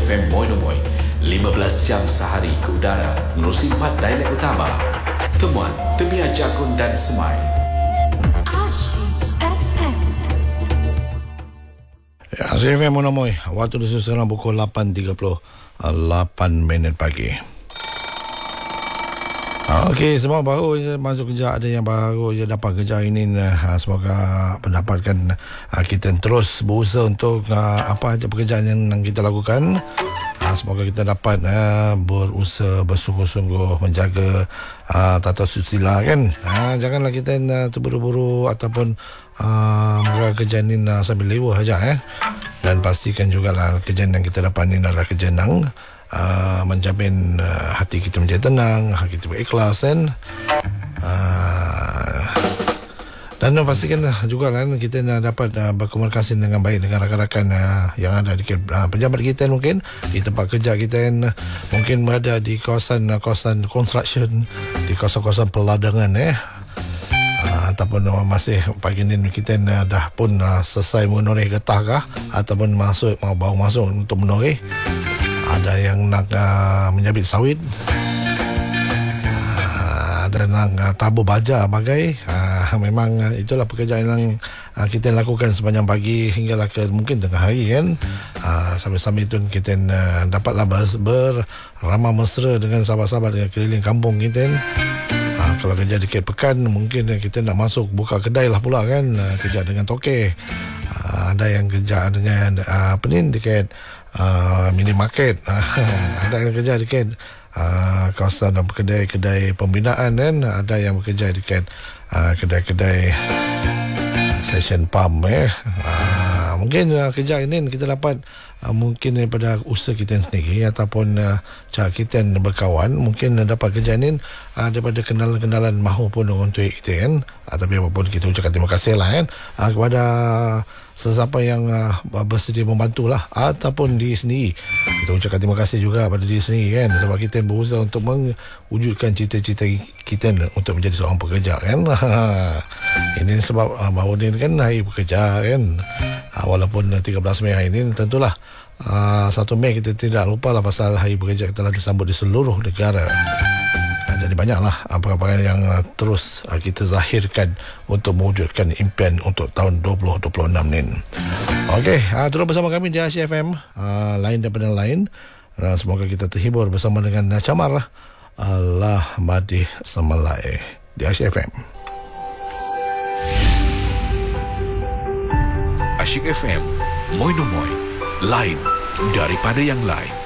FM Moinomoy 15 jam sehari ke udara menerusi 4 dialek utama Temuan, Temia Jakun dan Semai. Asyik FM Moinomoy. Waktu di sekarang pukul 8.38 pagi. Okey, semua baru je masuk kerja, ada yang baru je dapat kerja ini. Semoga mendapatkan, kita terus berusaha untuk apa aja pekerjaan yang kita lakukan. Semoga kita dapat berusaha bersungguh-sungguh menjaga tata susila kan. Janganlah kita terburu-buru ataupun kerjaan ini sambil lewah saja. Dan pastikan jugalah kerjaan yang kita dapat ini adalah kerjaan yang menjamin hati kita menjadi tenang, hati kita berikhlas kan. Dan pastikan juga kan kita dapat berkomunikasi dengan baik dengan rakan-rakan yang ada di pejabat kita, mungkin di tempat kerja kita, mungkin berada di kawasan construction, di kawasan peladangan ataupun masih pagi ni kita dah pun selesai menoreh getah kah, ataupun baru masuk untuk menoreh. Ada yang nak menjabit sawit, ada nak tabur baja bagai. Memang itulah pekerjaan yang kita lakukan sepanjang pagi hinggalah ke mungkin tengah hari kan. Sambil-sambil itu kita dapatlah beramah mesra dengan sahabat-sahabat dengan keliling kampung kita. Kalau kerja dekat pekan, mungkin kita nak masuk buka kedai lah pula kan, kerja dengan tokek. Ada yang kerja dengan dekat minimarket. Ada yang kerja dekat kawasan kedai-kedai pembinaan kan. Ada yang bekerja dekat kedai-kedai session pump mungkin kerja ini kita dapat mungkin daripada usaha kita sendiri ataupun cara kita berkawan. Mungkin dapat kerja ini daripada kenalan-kenalan mahupun untuk kita kan. Tapi apapun kita ucapkan terima kasih lah kan kepada sesiapa yang bersedia membantu lah, ataupun diri sendiri. Kita ucapkan terima kasih juga pada diri sendiri kan, sebab kita berusaha untuk mewujudkan cita-cita kita untuk menjadi seorang pekerja kan. Ini sebab baru ni kan hari pekerja kan. Walaupun 13 Mei hari ini, tentulah 1 Mei kita tidak lupa lah pasal hari pekerja telah disambut di seluruh negara. Jadi banyaklah perkara yang terus kita zahirkan untuk mewujudkan impian untuk tahun 2026 ni. Okey, terus bersama kami di Asyik FM, lain daripada lain. Semoga kita terhibur bersama dengan Camar Allah Madih Semalai di Asyik FM. Asyik FM Moinomoy, lain daripada yang lain.